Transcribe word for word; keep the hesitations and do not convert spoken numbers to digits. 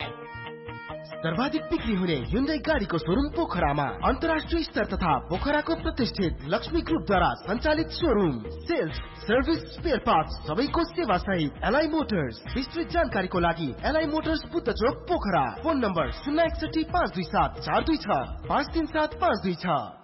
सर्वाधिक बिक्री हुने Hyundai गाडीको शोरूम पोखरामा अन्तर्राष्ट्रिय स्तर तथा पोखराको प्रतिष्ठित लक्ष्मी ग्रुपद्वारा सञ्चालित showroom. Sales, service, spare parts सबैको सेवा सहित एलआई मोटर्स। विस्तृत जानकारीको लागि एलआई मोटर्स बुद्ध चोक पोखरा। फोन नम्बर शून्य एकसठी पाँच दुई सात चार दुई छ पाँच तीन सात पाँच दुई छ।